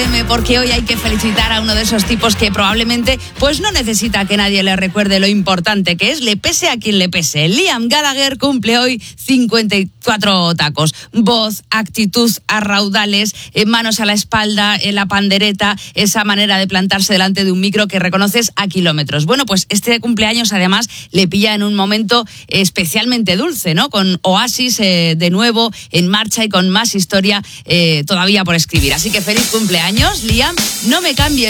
Porque hoy hay que felicitar a uno de esos tipos que probablemente pues no necesita que nadie le recuerde lo importante que es, le pese a quien le pese. Liam Gallagher cumple hoy 54 tacos. Voz, actitud a raudales, manos a la espalda, la pandereta, esa manera de plantarse delante de un micro que reconoces a kilómetros. Bueno, pues este cumpleaños además le pilla en un momento especialmente dulce, ¿no? Con Oasis de nuevo en marcha y con más historia todavía por escribir. Así que feliz cumpleaños, Liam. No me cambies